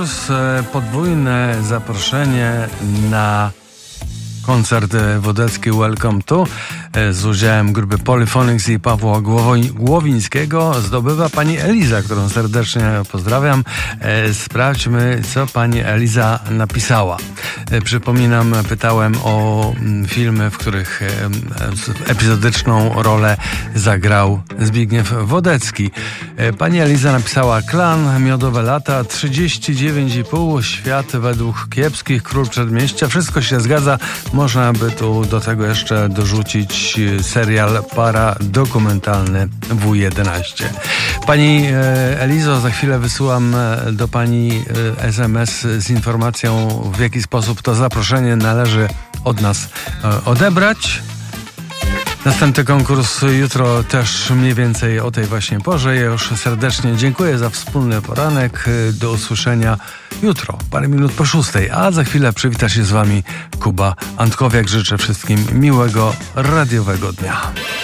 konkurs, podwójne zaproszenie na koncert wodecki Welcome to z udziałem grupy Polyphonics i Pawła Głowińskiego zdobywa pani Eliza, którą serdecznie pozdrawiam. Sprawdźmy, co pani Eliza napisała. Przypominam, pytałem o filmy, w których epizodyczną rolę zagrał Zbigniew Wodecki. Pani Eliza napisała: Klan, Miodowe lata, 39,5, Świat według kiepskich, Król Przedmieścia. Wszystko się zgadza. Można by tu do tego jeszcze dorzucić serial paradokumentalny W11. Pani Elizo, za chwilę wysyłam do pani SMS z informacją, w jaki sposób to zaproszenie należy od nas odebrać. Następny konkurs jutro też mniej więcej o tej właśnie porze. Ja już serdecznie dziękuję za wspólny poranek. Do usłyszenia jutro, parę minut po 6:00, a za chwilę przywita się z wami Kuba Antkowiak. Życzę wszystkim miłego radiowego dnia.